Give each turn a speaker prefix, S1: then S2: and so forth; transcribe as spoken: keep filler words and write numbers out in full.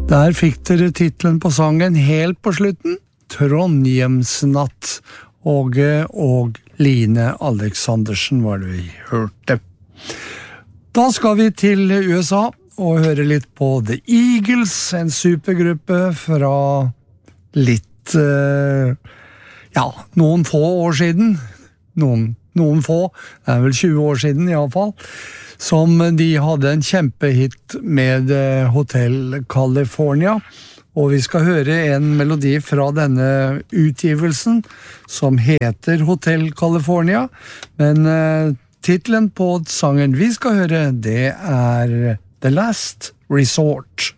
S1: Der fikk dere titlen på sangen helt på slutten, Trondheimsnatt. Åge og Line Alexandersen var det vi hørte. Da skal vi til U S A og høre litt på The Eagles, en supergruppe fra litt, uh, ja, noen få år siden. Noen, noen få, det er vel tjue år siden i alle fall. Som de hadde en kjempehit med Hotel California, og vi skal høre en melodi fra denne utgivelsen som heter Hotel California, men uh, titlen på sangen vi skal høre, det er The Last Resort.